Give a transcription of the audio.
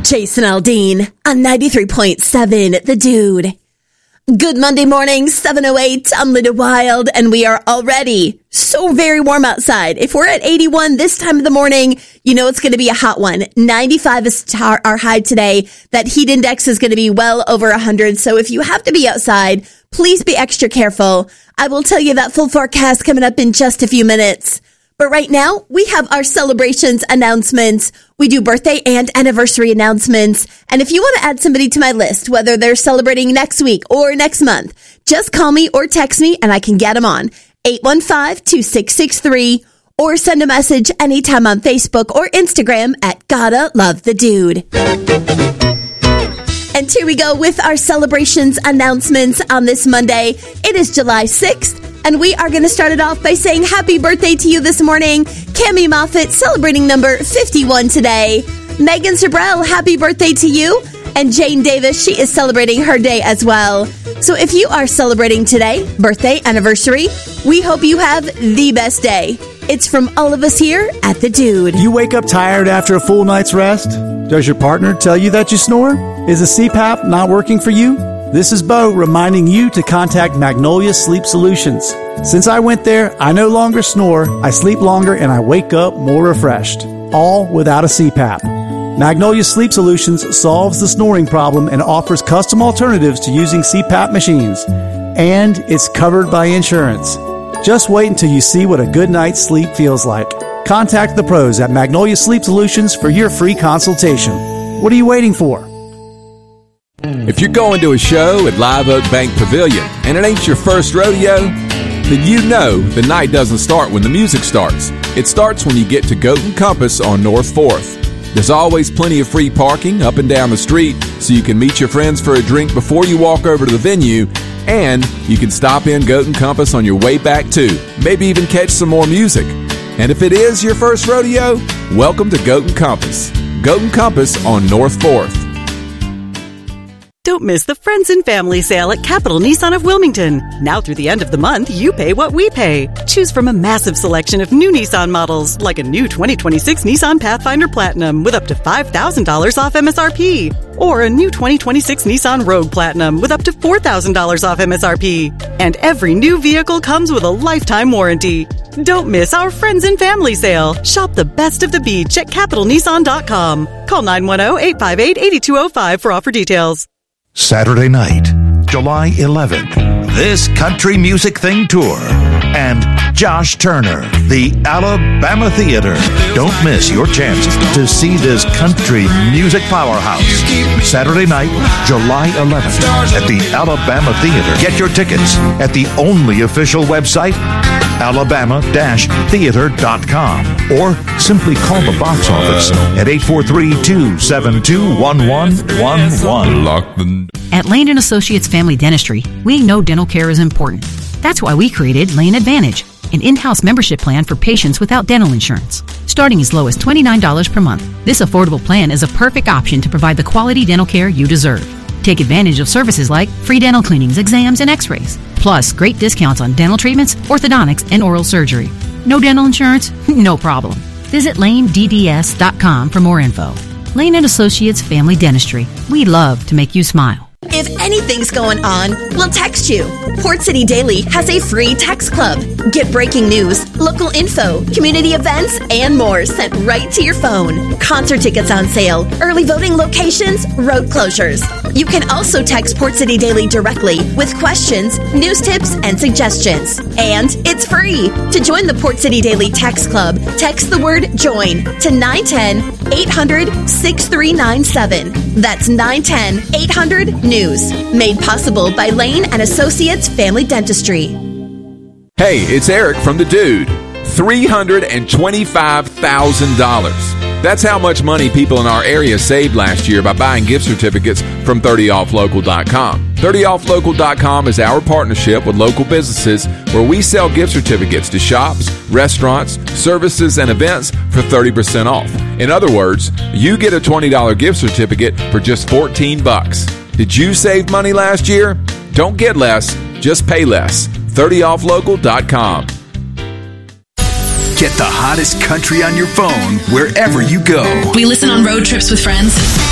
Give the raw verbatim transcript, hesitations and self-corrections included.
Jason Aldean on ninety-three point seven, The Dude. Good Monday morning, seven oh eight, I'm Linda Wild, and we are already so very warm outside. If we're at eighty-one this time of the morning, you know it's going to be a hot one. ninety-five is tar- our high today. That heat index is going to be well over one hundred, so if you have to be outside, please be extra careful. I will tell you that full forecast coming up in just a few minutes. But right now, we have our celebrations announcements. We do birthday and anniversary announcements. And if you want to add somebody to my list, whether they're celebrating next week or next month, just call me or text me and I can get them on eight one five, two six six three or send a message anytime on Facebook or Instagram at Gotta Love the Dude. And here we go with our celebrations announcements on this Monday. It is July sixth. And we are going to start it off by saying happy birthday to you this morning. Cami Moffat celebrating number fifty-one today. Megan Sabrell, happy birthday to you. And Jane Davis, she is celebrating her day as well. So if you are celebrating today, birthday, anniversary, we hope you have the best day. It's from all of us here at The Dude. You wake up tired after a full night's rest? Does your partner tell you that you snore? Is a C PAP not working for you? This is Bo reminding you to contact Magnolia Sleep Solutions. Since I went there, I no longer snore, I sleep longer, and I wake up more refreshed. All without a C PAP. Magnolia Sleep Solutions solves the snoring problem and offers custom alternatives to using C PAP machines. And it's covered by insurance. Just wait until you see what a good night's sleep feels like. Contact the pros at Magnolia Sleep Solutions for your free consultation. What are you waiting for? If you're going to a show at Live Oak Bank Pavilion and it ain't your first rodeo, then you know the night doesn't start when the music starts. It starts when you get to Goat and Compass on North fourth. There's always plenty of free parking up and down the street, so you can meet your friends for a drink before you walk over to the venue, and you can stop in Goat and Compass on your way back too. Maybe even catch some more music. And if it is your first rodeo, welcome to Goat and Compass. Goat and Compass on North fourth. Don't miss the Friends and Family Sale at Capital Nissan of Wilmington. Now through the end of the month, you pay what we pay. Choose from a massive selection of new Nissan models, like a new twenty twenty-six Nissan Pathfinder Platinum with up to five thousand dollars off M S R P. Or a new twenty twenty-six Nissan Rogue Platinum with up to four thousand dollars off M S R P. And every new vehicle comes with a lifetime warranty. Don't miss our Friends and Family Sale. Shop the best of the beach at capital nissan dot com. Call nine one zero, eight five eight, eight two zero five for offer details. Saturday night, July eleventh, This Country Music Thing Tour and Josh Turner, the Alabama Theater. Don't miss your chance to see this country music powerhouse. Saturday night, July eleventh at the Alabama Theater. Get your tickets at the only official website, alabama dash theater dot com, or simply call the box office at eight four three, two seven two, one one one one. At Lane and Associates Family Dentistry, we know dental care is important. That's why we created Lane Advantage, an in-house membership plan for patients without dental insurance. Starting as low as twenty-nine dollars per month, this affordable plan is a perfect option to provide the quality dental care you deserve. Take advantage of services like free dental cleanings, exams, and x-rays. Plus, great discounts on dental treatments, orthodontics, and oral surgery. No dental insurance? No problem. Visit lane d d s dot com for more info. Lane and Associates Family Dentistry. We love to make you smile. If anything's going on, we'll text you. Port City Daily has a free text club. Get breaking news, local info, community events, and more sent right to your phone. Concert tickets on sale, early voting locations, road closures. You can also text Port City Daily directly with questions, news tips, and suggestions. And it's free. To join the Port City Daily Text Club, text the word JOIN to nine one zero, eight hundred, six three nine seven. That's nine one zero, eight hundred, news. Made possible by Lane and Associates Family Dentistry. Hey, it's Eric from The Dude. three hundred twenty-five thousand dollars. That's how much money people in our area saved last year by buying gift certificates from thirty off local dot com. thirty off local dot com is our partnership with local businesses where we sell gift certificates to shops, restaurants, services, and events for thirty percent off. In other words, you get a twenty dollars gift certificate for just fourteen bucks. Did you save money last year? Don't get less, just pay less. thirty off local dot com. Get the hottest country on your phone wherever you go. We listen on road trips with friends.